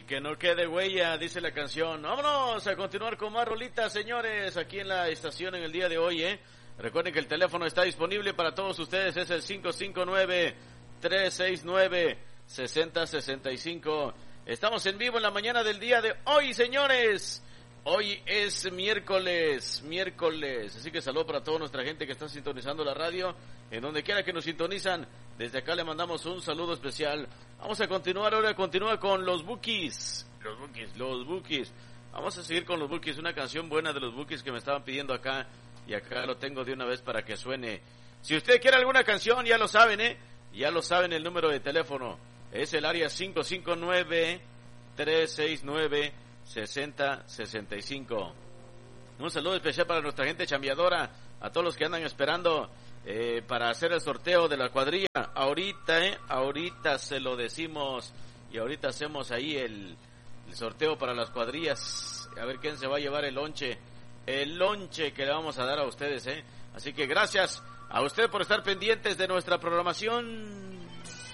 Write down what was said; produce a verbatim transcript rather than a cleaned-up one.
que no quede huella, dice la canción. Vámonos a continuar con más rolitas, señores, aquí en la estación en el día de hoy, ¿eh? Recuerden que el teléfono está disponible para todos ustedes, es el cinco cinco nueve, tres seis nueve, seis cero seis cinco. Estamos en vivo en la mañana del día de hoy, señores. Hoy es miércoles, miércoles, así que saludo para toda nuestra gente que está sintonizando la radio, en donde quiera que nos sintonizan. Desde acá le mandamos un saludo especial. Vamos a continuar ahora, continúa con los Bukis, los Bukis, los Bukis. Vamos a seguir con los Bukis, una canción buena de los Bukis que me estaban pidiendo acá, y acá lo tengo de una vez para que suene. Si usted quiere alguna canción, ya lo saben, ¿eh? Ya lo saben el número de teléfono. Es el área cinco cinco nueve, tres seis nueve, seis cero seis cinco. Un saludo especial para nuestra gente chambeadora, a todos los que andan esperando eh, para hacer el sorteo de la cuadrilla. Ahorita, eh, ahorita se lo decimos y ahorita hacemos ahí el, el sorteo para las cuadrillas. A ver quién se va a llevar el lonche, el lonche que le vamos a dar a ustedes, eh. Así que gracias a usted por estar pendientes de nuestra programación.